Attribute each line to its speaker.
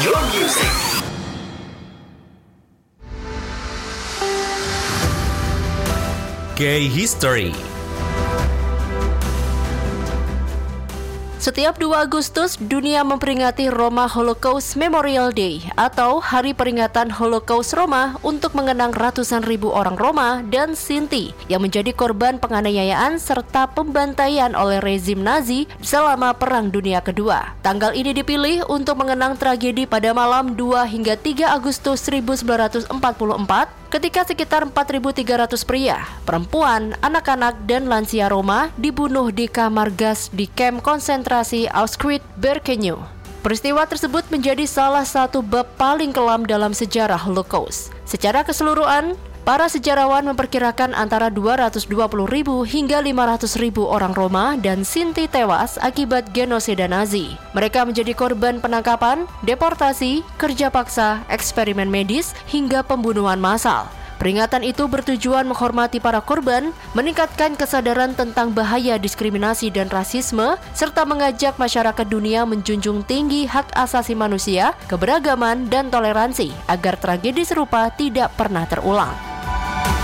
Speaker 1: your music. Gay History.
Speaker 2: Setiap 2 Agustus, dunia memperingati Roma Holocaust Memorial Day atau Hari Peringatan Holocaust Roma untuk mengenang ratusan ribu orang Roma dan Sinti yang menjadi korban penganiayaan serta pembantaian oleh rezim Nazi selama Perang Dunia Kedua. Tanggal ini dipilih untuk mengenang tragedi pada malam 2 hingga 3 Agustus 1944 ketika sekitar 4.300 pria, perempuan, anak-anak, dan lansia Roma dibunuh di kamar gas di kamp konsentrasi Auschwitz-Birkenau. Peristiwa tersebut menjadi salah satu bab paling kelam dalam sejarah Holocaust. Secara keseluruhan, para sejarawan memperkirakan antara 220.000 hingga 500.000 orang Roma dan Sinti tewas akibat genosida Nazi. Mereka menjadi korban penangkapan, deportasi, kerja paksa, eksperimen medis, hingga pembunuhan massal. Peringatan itu bertujuan menghormati para korban, meningkatkan kesadaran tentang bahaya diskriminasi dan rasisme, serta mengajak masyarakat dunia menjunjung tinggi hak asasi manusia, keberagaman, dan toleransi agar tragedi serupa tidak pernah terulang.